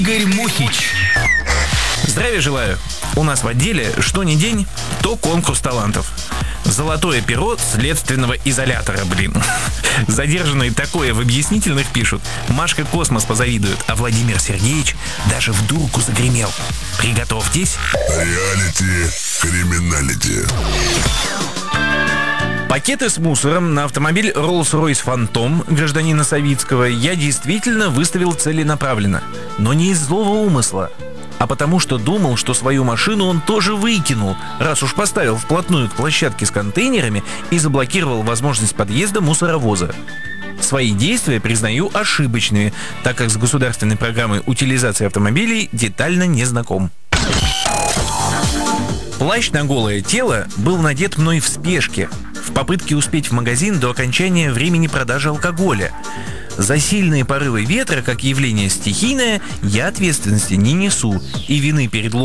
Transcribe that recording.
Игорь Мухич. Здравия желаю. У нас в отделе что ни день, то конкурс талантов. Золотое перо следственного изолятора, Задержанные такое в объяснительных пишут. Машка Космос позавидует, а Владимир Сергеевич даже в дурку загремел. Приготовьтесь. Реалити, криминалити. Пакеты с мусором на автомобиль Rolls-Royce Phantom гражданина Савицкого я действительно выставил целенаправленно. Но не из злого умысла, а потому что думал, что свою машину он тоже выкинул, раз уж поставил вплотную к площадке с контейнерами и заблокировал возможность подъезда мусоровоза. Свои действия признаю ошибочными, так как с государственной программой утилизации автомобилей детально не знаком. Плащ на голое тело был надет мной в спешке, в попытке успеть в магазин до окончания времени продажи алкоголя. За сильные порывы ветра, как явление стихийное, я ответственности не несу и вины перед